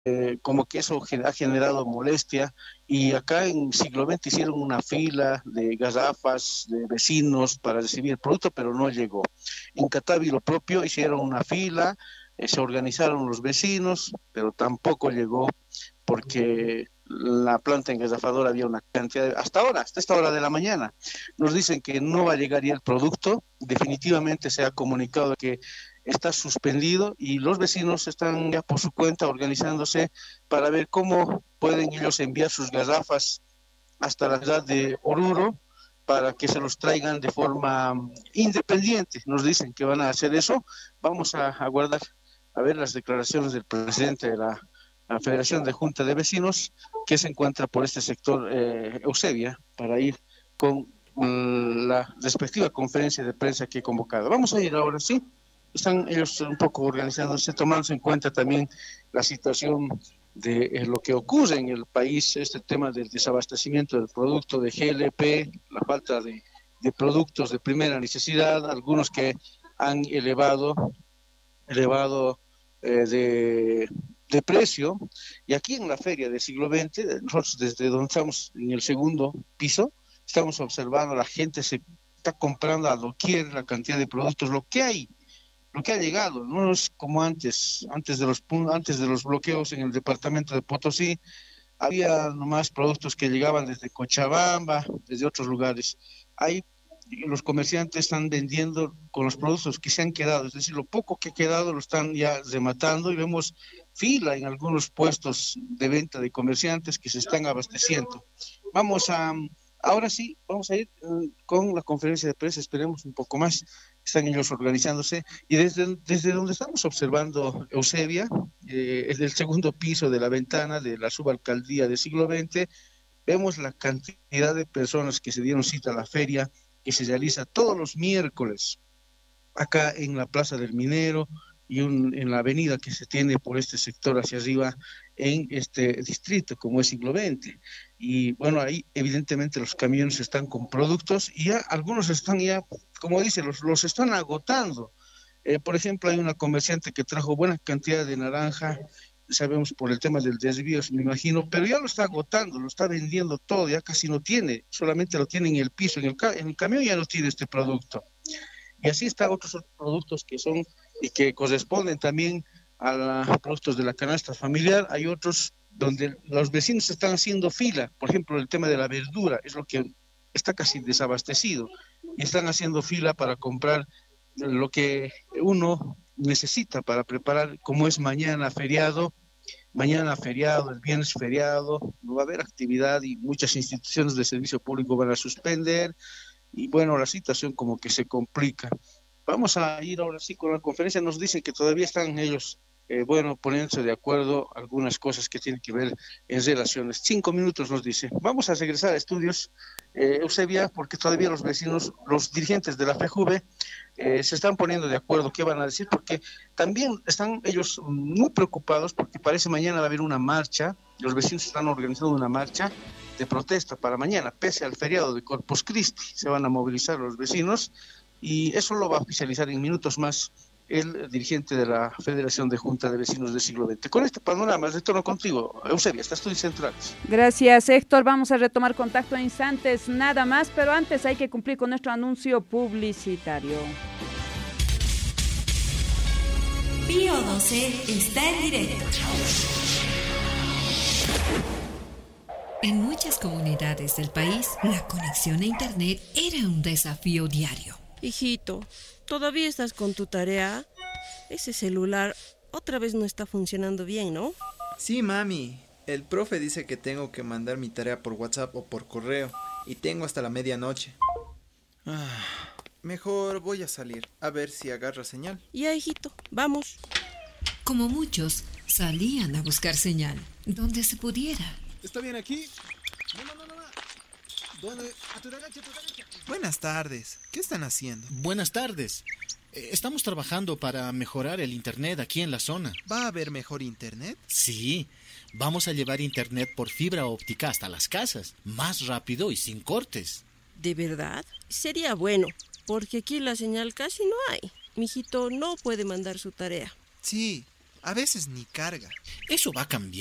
como que eso ha generado molestia y acá en siglo XX hicieron una fila de garrafas de vecinos para recibir el producto, pero no llegó. En Catavi lo propio, hicieron una fila, se organizaron los vecinos, pero tampoco llegó porque la planta engarrafadora había una cantidad hasta ahora, hasta esta hora de la mañana, nos dicen que no va a llegar ya el producto, definitivamente se ha comunicado que está suspendido y los vecinos están ya por su cuenta organizándose para ver cómo pueden ellos enviar sus garrafas hasta la ciudad de Oruro para que se los traigan de forma independiente. Nos dicen que van a hacer eso. Vamos a aguardar a ver las declaraciones del presidente de la Federación de Junta de Vecinos que se encuentra por este sector Eusebia para ir con la respectiva conferencia de prensa que he convocado. Vamos a ir ahora, sí. Están ellos un poco organizándose, tomándose en cuenta también la situación de lo que ocurre en el país, este tema del desabastecimiento del producto de GLP, la falta de productos de primera necesidad, algunos que han elevado de precio. Y aquí en la feria del siglo XX, nosotros desde donde estamos en el segundo piso, estamos observando, la gente se está comprando a doquier la cantidad de productos, lo que ha llegado, no es como antes de los bloqueos en el departamento de Potosí, había nomás productos que llegaban desde Cochabamba, desde otros lugares. Ahí los comerciantes están vendiendo con los productos que se han quedado, es decir, lo poco que ha quedado lo están ya rematando y vemos fila en algunos puestos de venta de comerciantes que se están abasteciendo. Vamos a, ahora sí, vamos a ir con la conferencia de prensa, esperemos un poco más, están ellos organizándose y desde donde estamos observando Eusebia, es del segundo piso de la ventana de la subalcaldía del siglo XX, vemos la cantidad de personas que se dieron cita a la feria que se realiza todos los miércoles acá en la Plaza del Minero y en la avenida que se tiene por este sector hacia arriba en este distrito como es siglo XX. Y bueno, ahí evidentemente los camiones están con productos y ya algunos están ya, como dice, los están agotando. Por ejemplo, hay una comerciante que trajo buena cantidad de naranja, sabemos por el tema del desvío, me imagino, pero ya lo está agotando, lo está vendiendo todo, ya casi no tiene, solamente lo tiene en el piso, en el camión ya no tiene este producto. Y así están otros productos que son y que corresponden también a los productos de la canasta familiar. Hay otros donde los vecinos están haciendo fila, por ejemplo, el tema de la verdura, es lo que está casi desabastecido, y están haciendo fila para comprar lo que uno necesita para preparar, como es mañana feriado, el viernes feriado, no va a haber actividad y muchas instituciones de servicio público van a suspender y bueno, la situación como que se complica. Vamos a ir ahora sí con la conferencia, nos dicen que todavía están ellos, bueno, poniéndose de acuerdo algunas cosas que tienen que ver en relaciones. 5 minutos nos dice. Vamos a regresar a estudios, Eusebia, porque todavía los vecinos, los dirigentes de la FEJUVE, se están poniendo de acuerdo qué van a decir, porque también están ellos muy preocupados porque parece mañana va a haber una marcha, los vecinos están organizando una marcha de protesta para mañana, pese al feriado de Corpus Christi, se van a movilizar los vecinos y eso lo va a oficializar en minutos más el dirigente de la Federación de Junta de Vecinos del siglo XX. Con este panorama, retorno contigo, Eusebia, hasta estudios centrales. Gracias, Héctor. Vamos a retomar contacto en instantes, nada más, pero antes hay que cumplir con nuestro anuncio publicitario. Pío 12 está en directo. En muchas comunidades del país, la conexión a Internet era un desafío diario. Hijito, ¿todavía estás con tu tarea? Ese celular otra vez no está funcionando bien, ¿no? Sí, mami. El profe dice que tengo que mandar mi tarea por WhatsApp o por correo y tengo hasta la medianoche. Mejor voy a salir a ver si agarra señal. Ya, hijito, vamos. Como muchos, salían a buscar señal donde se pudiera. ¿Está bien aquí? No. ¿Dónde? A tu derecha. Buenas tardes. ¿Qué están haciendo? Buenas tardes. Estamos trabajando para mejorar el internet aquí en la zona. ¿Va a haber mejor internet? Sí, vamos a llevar internet por fibra óptica hasta las casas, más rápido y sin cortes. ¿De verdad? Sería bueno, porque aquí la señal casi no hay. Mijito no puede mandar su tarea. Sí, A veces ni carga. Eso va a cambiar.